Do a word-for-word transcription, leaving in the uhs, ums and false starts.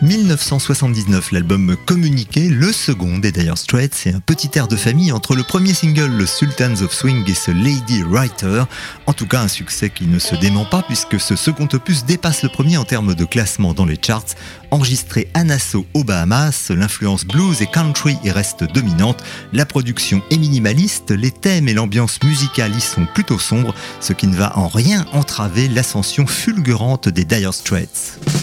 dix-neuf cent soixante-dix-neuf, l'album Communiqué, le second des Dire Straits, c'est un petit air de famille entre le premier single, le Sultans of Swing, et ce Lady Writer. En tout cas, un succès qui ne se dément pas puisque ce second opus dépasse le premier en termes de classement dans les charts. Enregistré à Nassau, aux Bahamas, l'influence blues et country y reste dominante. La production est minimaliste, les thèmes et l'ambiance musicale y sont plutôt sombres, ce qui ne va en rien entraver l'ascension fulgurante des Dire Straits.